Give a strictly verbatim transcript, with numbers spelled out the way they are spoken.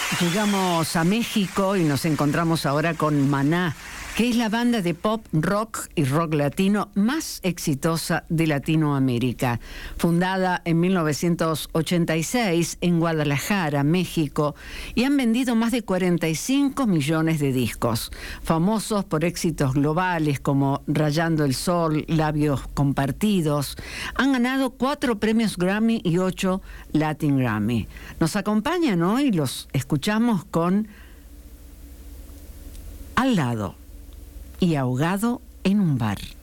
Llegamos a México y nos encontramos ahora con Maná, que es la banda de pop, rock y rock latino más exitosa de Latinoamérica. Fundada en mil novecientos ochenta y seis en Guadalajara, México, y han vendido más de cuarenta y cinco millones de discos. Famosos por éxitos globales como Rayando el Sol, Labios Compartidos, han ganado cuatro premios Grammy y ocho Latin Grammy. Nos acompañan hoy, los escuchamos con Al lado y ahogado en un bar.